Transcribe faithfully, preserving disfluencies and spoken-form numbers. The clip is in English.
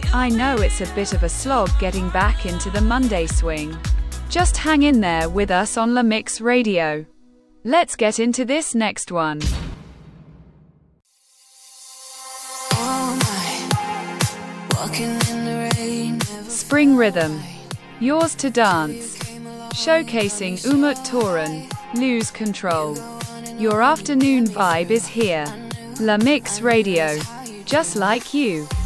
I know it's a bit of a slog getting back into the Monday swing. Just hang in there with us on La Mix Radio. Let's get into this next one. Spring Rhythm. Yours to Dance. Showcasing Umut Toran, Lose Control. Your afternoon vibe is here. La Mix Radio. Just like you.